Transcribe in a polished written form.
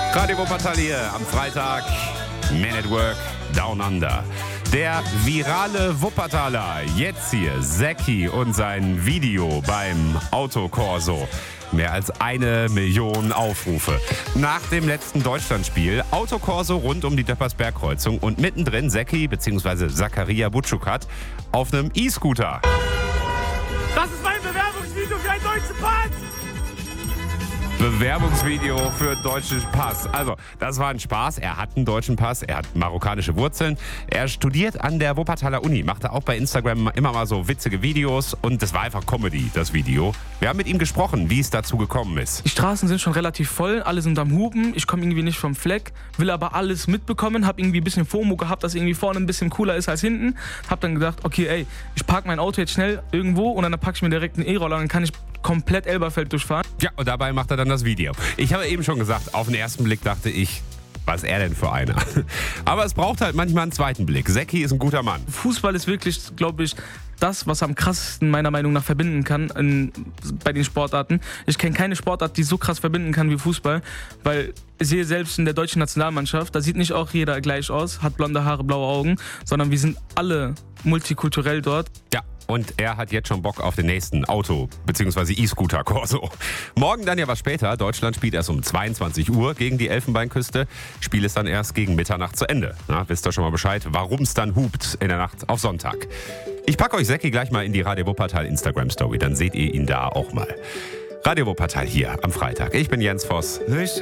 Radio Wuppertal hier am Freitag. Man at Work, Down Under. Der virale Wuppertaler, jetzt hier, Zeki und sein Video beim Autokorso. Mehr als 1 Million Aufrufe. Nach dem letzten Deutschlandspiel, Autokorso rund um die Döppersberg-Kreuzung und mittendrin Zeki bzw. Zakaria Butschukat auf einem E-Scooter. Das ist mein Bewerbungsvideo für einen deutschen Pass! Bewerbungsvideo für deutschen Pass. Also, das war ein Spaß. Er hat einen deutschen Pass, er hat marokkanische Wurzeln. Er studiert an der Wuppertaler Uni, machte auch bei Instagram immer mal so witzige Videos und das war einfach Comedy, das Video. Wir haben mit ihm gesprochen, wie es dazu gekommen ist. Die Straßen sind schon relativ voll, alle sind am Hupen, ich komme irgendwie nicht vom Fleck, will aber alles mitbekommen, habe irgendwie ein bisschen FOMO gehabt, dass irgendwie vorne ein bisschen cooler ist als hinten. Hab dann gedacht, okay, ey, ich parke mein Auto jetzt schnell irgendwo und dann packe ich mir direkt einen E-Roller und dann kann ich komplett Elberfeld durchfahren. Ja, und dabei macht er dann das Video. Ich habe eben schon gesagt, auf den ersten Blick dachte ich, was ist er denn für einer? Aber es braucht halt manchmal einen zweiten Blick. Zeki ist ein guter Mann. Fußball ist wirklich, glaube ich, das, was am krassesten meiner Meinung nach verbinden kann bei den Sportarten. Ich kenne keine Sportart, die so krass verbinden kann wie Fußball, weil ich sehe selbst in der deutschen Nationalmannschaft, da sieht nicht auch jeder gleich aus, hat blonde Haare, blaue Augen, sondern wir sind alle multikulturell dort. Ja. Und er hat jetzt schon Bock auf den nächsten Auto- bzw. E-Scooter-Korso. Morgen dann ja was später. Deutschland spielt erst um 22 Uhr gegen die Elfenbeinküste. Spiel ist dann erst gegen Mitternacht zu Ende. Na, wisst ihr schon mal Bescheid, warum es dann hupt in der Nacht auf Sonntag. Ich packe euch Zeki gleich mal in die Radio Wuppertal Instagram-Story. Dann seht ihr ihn da auch mal. Radio Wuppertal hier am Freitag. Ich bin Jens Voss.